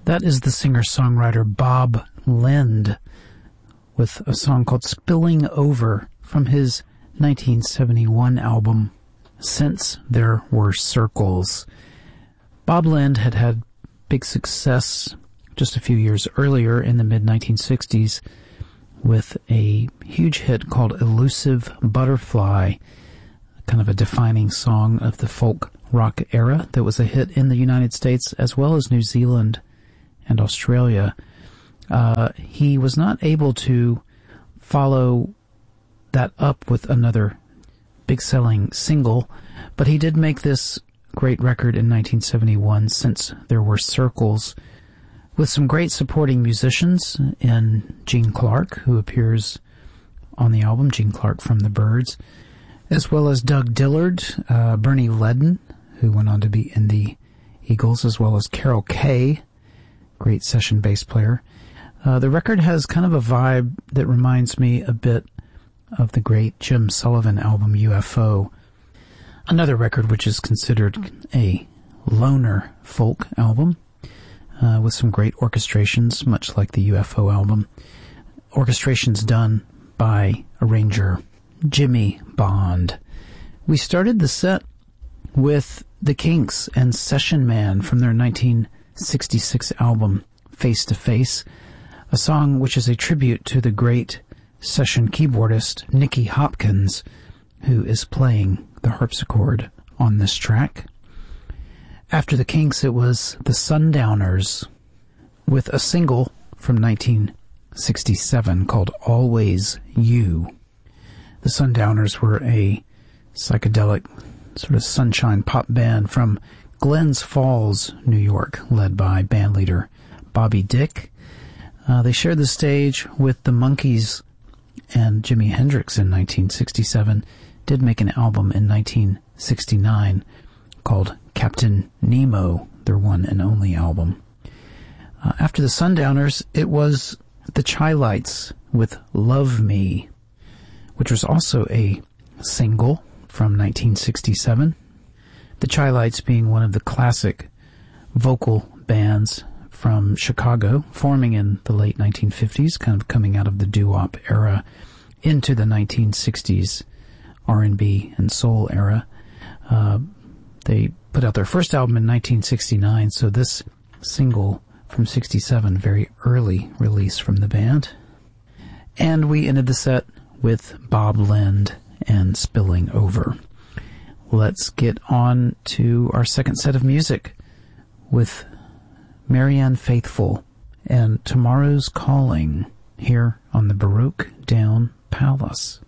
That is the singer-songwriter Bob Lind with a song called Spilling Over from his 1971 album, Since There Were Circles. Bob Lind had had big success just a few years earlier in the mid-1960s with a huge hit called Elusive Butterfly, kind of a defining song of the folk rock era that was a hit in the United States as well as New Zealand and Australia. He was not able to follow that up with another big-selling single, but he did make this great record in 1971, Since There Were Circles, with some great supporting musicians in Gene Clark, who appears on the album, Gene Clark from the Byrds, as well as Doug Dillard, Bernie Leadon, who went on to be in the Eagles, as well as Carol Kaye, great session bass player. The record has kind of a vibe that reminds me a bit of the great Jim Sullivan album UFO, another record which is considered a loner folk album, with some great orchestrations, much like the UFO album. Orchestrations done by arranger Jimmy Bond. We started the set with the Kinks and Session Man from their 1966 album Face to Face, a song which is a tribute to the great session keyboardist Nicky Hopkins, who is playing the harpsichord on this track. After the Kinks, it was the Sundowners with a single from 1967 called Always You. The Sundowners were a psychedelic sort of sunshine pop band from Glens Falls, New York, led by bandleader Bobby Dick. They shared the stage with the Monkees and Jimi Hendrix in 1967, did make an album in 1969 called Captain Nemo, their one and only album. After the Sundowners, it was the Chi-Lites with Love Me, which was also a single from 1967. The Chi-Lites being one of the classic vocal bands from Chicago, forming in the late 1950s, kind of coming out of the doo-wop era into the 1960s R&B and soul era. They put out their first album in 1969, so this single from 67, very early release from the band. And we ended the set with Bob Lind and Spilling Over. Let's get on to our second set of music with Marianne Faithfull and Tomorrow's Calling here on the Baroque Down Palace.